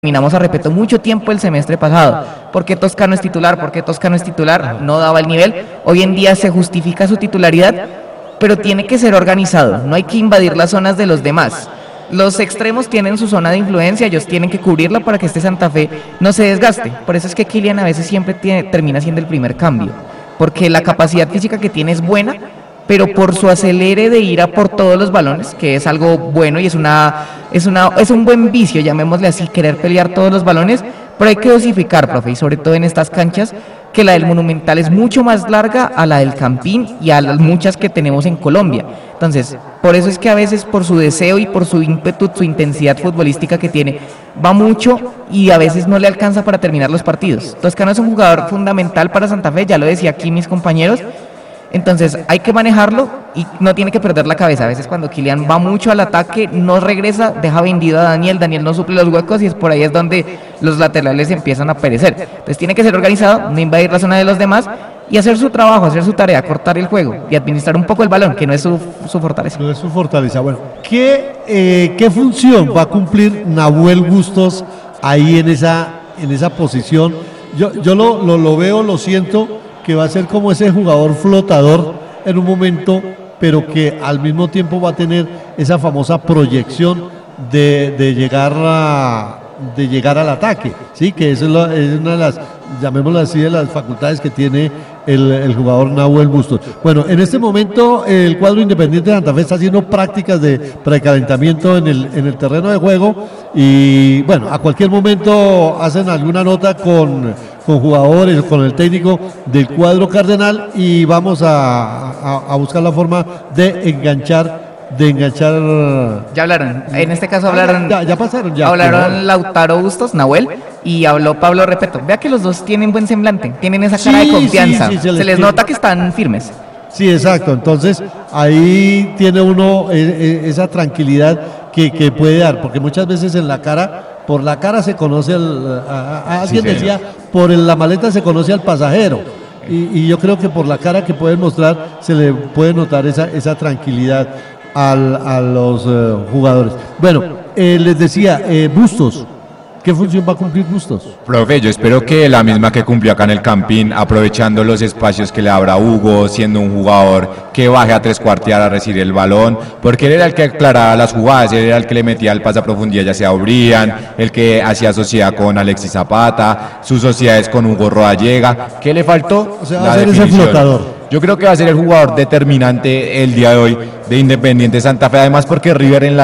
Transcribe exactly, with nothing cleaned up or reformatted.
Terminamos a Repeto mucho tiempo el semestre pasado. ¿Por qué Toscano es titular? ¿Por qué Toscano es titular? No daba el nivel. Hoy en día se justifica su titularidad, pero tiene que ser organizado. No hay que invadir las zonas de los demás. Los extremos tienen su zona de influencia, ellos tienen que cubrirla para que este Santa Fe no se desgaste. Por eso es que Kylian a veces siempre tiene, termina siendo el primer cambio, porque la capacidad física que tiene es buena, pero por su acelere de ir a por todos los balones, que es algo bueno y es una es una es un buen vicio, llamémosle así, querer pelear todos los balones, pero hay que dosificar, profe, y sobre todo en estas canchas, que la del Monumental es mucho más larga a la del Campín y a las muchas que tenemos en Colombia. Entonces, por eso es que a veces por su deseo y por su ímpetu, su intensidad futbolística que tiene, va mucho y a veces no le alcanza para terminar los partidos. Toscano es un jugador fundamental para Santa Fe, ya lo decía aquí mis compañeros. Entonces hay que manejarlo y no tiene que perder la cabeza. A veces cuando Kylian va mucho al ataque, no regresa, deja vendido a Daniel, Daniel no suple los huecos y es por ahí es donde los laterales empiezan a perecer. Entonces tiene que ser organizado, no invadir la zona de los demás y hacer su trabajo, hacer su tarea, cortar el juego y administrar un poco el balón, que no es su, su fortaleza. No es su fortaleza. Bueno, ¿qué, eh, ¿qué función va a cumplir Nahuel Bustos ahí en esa, en esa posición? Yo, yo lo, lo, lo veo, lo siento, que va a ser como ese jugador flotador en un momento, pero que al mismo tiempo va a tener esa famosa proyección de, de llegar a, de llegar al ataque, sí, que eso es, lo, es una de las, llamémoslo así, de las facultades que tiene el, el jugador Nahuel Bustos. Bueno, en este momento el cuadro Independiente de Santa Fe está haciendo prácticas de precalentamiento en el, en el terreno de juego y bueno, a cualquier momento hacen alguna nota con, con jugadores, con el técnico del cuadro cardenal y vamos a, a, a buscar la forma de enganchar de enganchar. Ya hablaron, en este caso hablaron. Ya, ya pasaron, ya. Hablaron pero... Lautaro Bustos, Nahuel, y habló Pablo Repeto. Vea que los dos tienen buen semblante, tienen esa cara sí, de confianza. Sí, sí, se les, se les nota que están firmes. Sí, exacto. Entonces, ahí tiene uno eh, esa tranquilidad que, que puede dar, porque muchas veces en la cara, por la cara se conoce al. A, a, alguien sí, decía, por la maleta se conoce al pasajero. Y, y yo creo que por la cara que pueden mostrar se le puede notar esa, esa tranquilidad Al, a los uh, jugadores. Bueno, eh, les decía, eh, Bustos, ¿qué función va a cumplir Bustos? Profe, yo espero que la misma que cumplió acá en el Campín, aprovechando los espacios que le abra Hugo, siendo un jugador que baje a tres cuartear a recibir el balón, porque él era el que aclaraba las jugadas, él era el que le metía el pase a profundidad, ya sea a Brian, el que hacía sociedad con Alexis Zapata, sus sociedades con Hugo Rodallega. ¿Qué le faltó? O sea, va a ser ese flotador. Yo creo que va a ser el jugador determinante el día de hoy de Independiente Santa Fe, además porque River en la